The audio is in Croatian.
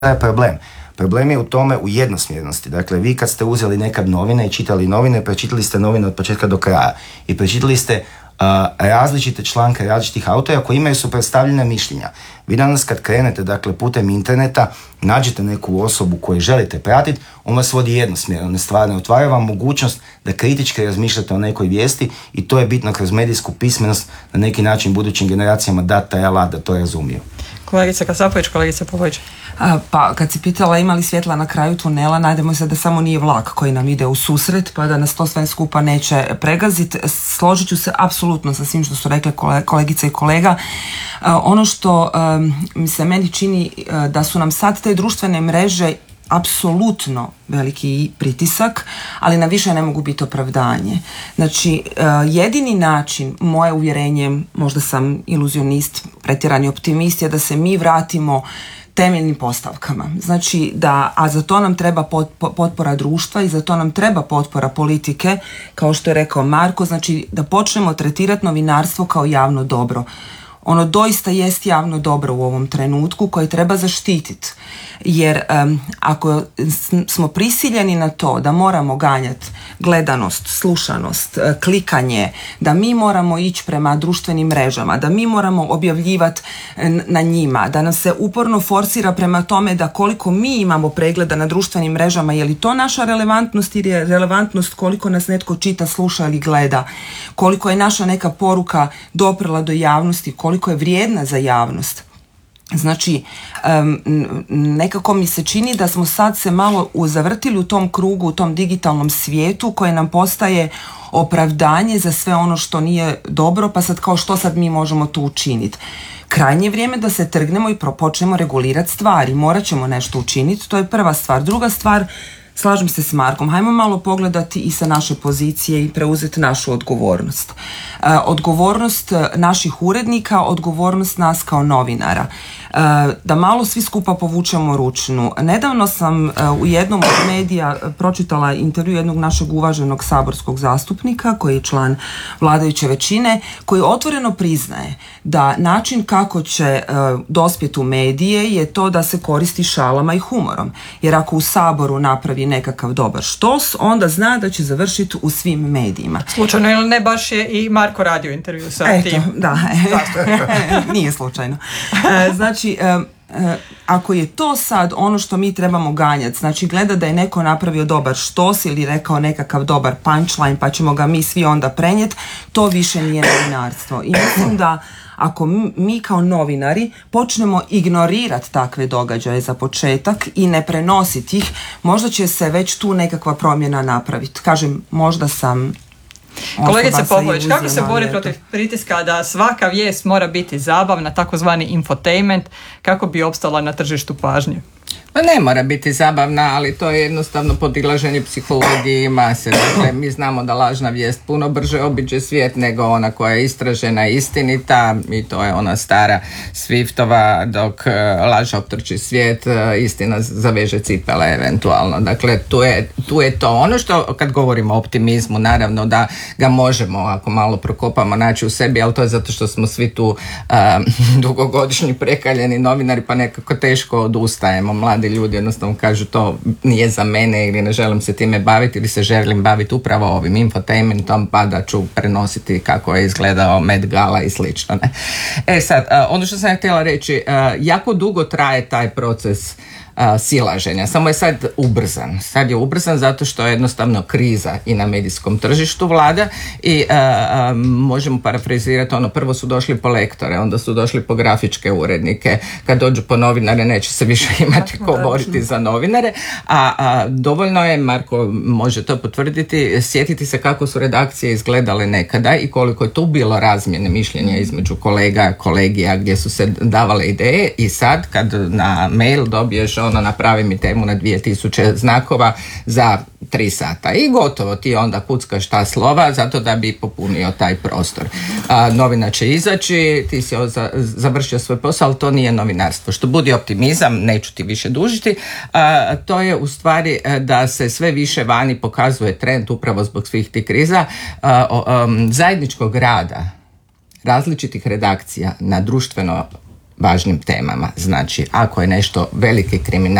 je problem? Problem je u tome u jednosmjernosti. Dakle, vi kad ste uzeli nekad novine i čitali novine, prečitali ste novine od početka do kraja i prečitali ste različite članke različitih autora koji imaju suprotstavljena mišljenja. Vi danas kad krenete, dakle, putem interneta, nađete neku osobu koju želite pratiti, on vas vodi jednosmjerno, ne stvarno otvara vam mogućnost da kritički razmišljate o nekoj vijesti i to je bitno kroz medijsku pismenost na neki način budućim generacijama dati taj alat da to razumiju. Kolegica Kasapović, kolegica Popović. Pa kad si pitala ima li svjetla na kraju tunela, nadamo se da samo nije vlak koji nam ide u susret pa da nas to sve skupa neće pregaziti. Složit ću se apsolutno sa svim što su rekle kolegice i kolega. Ono što mi se meni čini da su nam sad te društvene mreže apsolutno veliki pritisak, ali na više ne mogu biti opravdanje. Znači, jedini način, moje uvjerenje, možda sam iluzionist, pretjerani optimist, je da se mi vratimo temeljnim postavkama. Znači a za to nam treba potpora društva i za to nam treba potpora politike, kao što je rekao Marko, znači da počnemo tretirati novinarstvo kao javno dobro. Ono doista jest javno dobro u ovom trenutku koje treba zaštititi. Jer ako smo prisiljeni na to da moramo ganjati gledanost, slušanost, klikanje, da mi moramo ići prema društvenim mrežama, da mi moramo objavljivati na njima, da nas se uporno forsira prema tome da koliko mi imamo pregleda na društvenim mrežama, je li to naša relevantnost ili je relevantnost koliko nas netko čita, sluša ili gleda, koliko je naša neka poruka doprla do javnosti, koliko je vrijedna za javnost. Znači, nekako mi se čini da smo sad se malo zavrtili u tom krugu, u tom digitalnom svijetu koje nam postaje opravdanje za sve ono što nije dobro, pa sad kao što sad mi možemo tu učiniti. Krajnje je vrijeme da se trgnemo i počnemo regulirati stvari, morat ćemo nešto učiniti, to je prva stvar. Druga stvar, slažem se s Markom, hajmo malo pogledati i sa naše pozicije i preuzeti našu odgovornost. Odgovornost naših urednika, odgovornost nas kao novinara. Da malo svi skupa povučemo ručnu. Nedavno sam u jednom od medija pročitala intervju jednog našeg uvaženog saborskog zastupnika koji je član vladajuće većine, koji otvoreno priznaje da način kako će dospjeti u medije je to da se koristi šalama i humorom. Jer ako u Saboru napravi nekakav dobar štos, onda zna da će završiti u svim medijima. Slučajno ili ne, baš je i Marko radio intervju sa tim. Da, nije slučajno. Znači, ako je to sad ono što mi trebamo ganjati, znači gleda da je neko napravio dobar štos ili rekao nekakav dobar punchline pa ćemo ga mi svi onda prenijeti, to više nije novinarstvo. I mislim da ako mi kao novinari počnemo ignorirati takve događaje za početak i ne prenositi ih, možda će se već tu nekakva promjena napraviti. Kažem, možda sam... Kolegice Popović, kako se bori protiv pritiska da svaka vijest mora biti zabavna, takozvani infotainment, kako bi opstala na tržištu pažnje? Pa ne mora biti zabavna, ali to je jednostavno podilaženje psihologiji i mase. Dakle, mi znamo da lažna vijest puno brže obiđe svijet nego ona koja je istražena i istinita i to je ona stara Swiftova, dok laž optrči svijet, istina zaveže cipele eventualno. Dakle, tu je to. Ono što kad govorimo o optimizmu, naravno da ga možemo, ako malo prokopamo, naći u sebi, ali to je zato što smo svi tu dugogodišnji prekaljeni novinari pa nekako teško odustajemo. Mladi ljudi jednostavno kažu to nije za mene ili ne želim se time baviti ili se želim baviti upravo ovim infotainmentom pa da ću prenositi kako je izgledao Met Gala i slično. Ne? Sad, ono što sam htjela reći, jako dugo traje taj proces silaženja, samo je sad ubrzan. Sad je ubrzan zato što je jednostavno kriza i na medijskom tržištu vlada i možemo parafrazirati ono, prvo su došli po lektore, onda su došli po grafičke urednike, kad dođu po novinare neće se više imati ko boriti za novinare, a dovoljno je, Marko može to potvrditi, sjetiti se kako su redakcije izgledale nekada i koliko je tu bilo razmjene mišljenja između kolega, kolegija gdje su se davale ideje i sad kad na mail dobiješ ono napravi mi temu na 2000 znakova za 3 sata i gotovo, ti onda kuckaš ta slova zato da bi popunio taj prostor. Novina će izaći, ti si završio svoj posao, ali to nije novinarstvo. Što budi optimizam, neću ti više dužiti, to je u stvari da se sve više vani pokazuje trend upravo zbog svih tih kriza zajedničkog rada različitih redakcija na društveno važnim temama. Znači, ako je nešto veliki kriminal